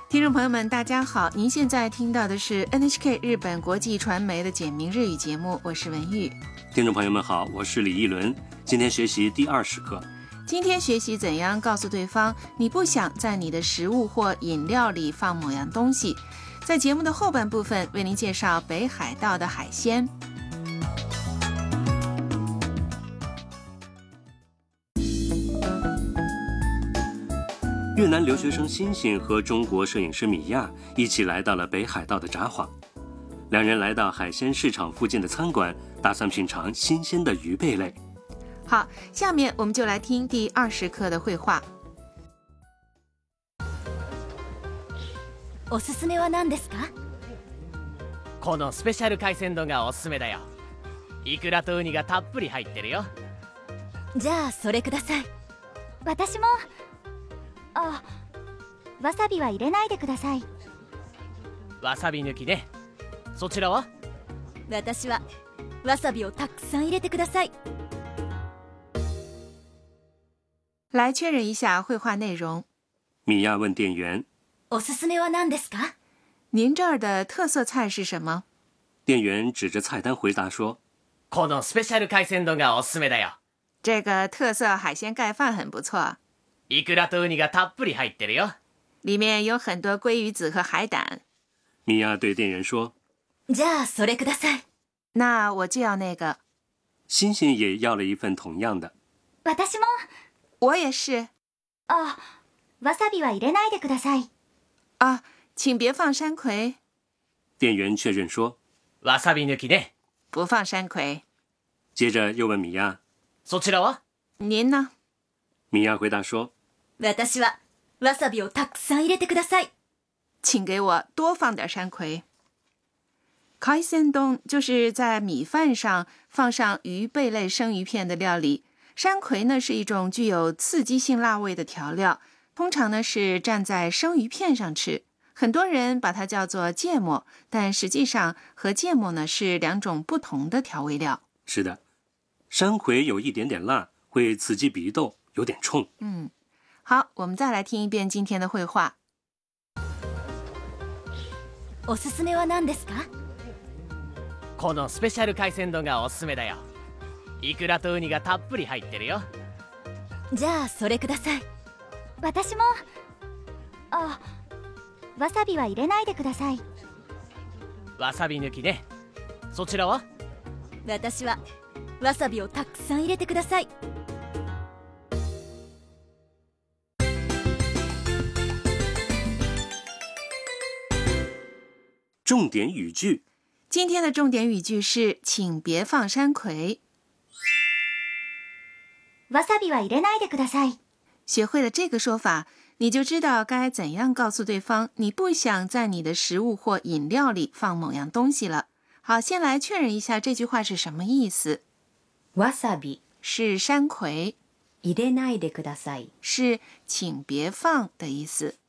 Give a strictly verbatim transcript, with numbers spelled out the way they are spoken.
听众朋友们大家好，您现在听到的是 N H K 日本国际传媒的简明日语节目，我是文玉。 听众朋友们好，我是李一伦，今天学习第二十课。 今天学习怎样告诉对方你不想在你的食物或饮料里放某样东西。在节目的后半部分为您介绍北海道的海鲜。 越南留学生欣欣和中国摄影师米娅一起来到了北海道的札幌，两人来到海鲜市场附近的餐馆，打算品尝新鲜的鱼贝类。 好，下面我们就来听第二十课的绘画。 おすすめは何ですか？ このスペシャル海鮮丼がおすすめだよ。イクラとウニがたっぷり入ってるよ。 じゃあそれください。私も。あ、わさびは入れないでください。 わさび抜きね。そちらは？ 私はわさびをたくさん入れてください。 来确认一下绘画内容。 米娅问店员： おすすめは何ですか？ 您这儿的特色菜是什么？ 店员指着菜单回答说： このスペシャル海鮮丼がおすすめだよ。 这个特色海鲜盖饭很不错。 イクラとウニがたっぷり入ってるよ。 里面有很多鲑鱼子和海胆。 米娅对店员说： じゃあそれください。 那我就要那个。 欣欣也要了一份同样的。 私も。 我也是。 あ、わさびは入れないでください。 啊，请别放山葵。 店员确认说： わさび抜きね。 不放山葵。 接着又问米娅： そちらは？ 您呢？ 米娅回答说： 私はわさびをたくさん入れてください。 请给我多放点山葵。海鮮丼就是在米饭上放上鱼贝类生鱼片的料理。山葵呢是一种具有刺激性辣味的调料，通常呢是蘸在生鱼片上吃。很多人把它叫做芥末，但实际上和芥末呢是两种不同的调味料。 是的，山葵有一点点辣，会刺激鼻窦，有点冲。 嗯，好，我们再来听一遍今天的绘画。 おすすめは何ですか？ このスペシャル海鮮丼がおすすめだよ。イクラとウニがたっぷり入ってるよ。 じゃあそれください。私も。あ、わさびは入れないでください。 わさび抜きね。そちらは？ 私はわさびをたくさん入れてください。 重点语句。 今天的重点语句是请别放山葵。 わさびは入れないでください。 学会了这个说法，你就知道该怎样告诉对方你不想在你的食物或饮料里放某样东西了。好，先来确认一下这句话是什么意思。 わさび是山葵， 入れないでください是请别放的意思。